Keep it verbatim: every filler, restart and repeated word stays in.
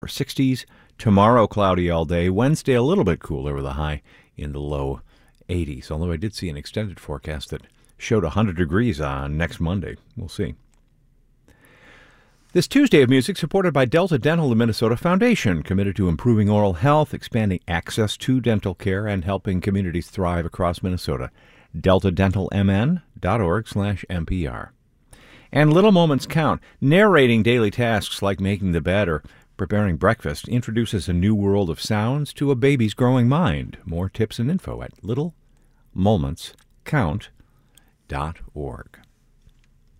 sixties. Tomorrow, cloudy all day. Wednesday, a little bit cooler with a high in the low eighties. Although I did see an extended forecast that showed one hundred degrees on next Monday. We'll see. This Tuesday of music supported by Delta Dental, the Minnesota Foundation, committed to improving oral health, expanding access to dental care, and helping communities thrive across Minnesota. delta dental m n dot org slash M P R. And Little Moments Count. Narrating daily tasks like making the bed or preparing breakfast introduces a new world of sounds to a baby's growing mind. More tips and info at little moments count dot org.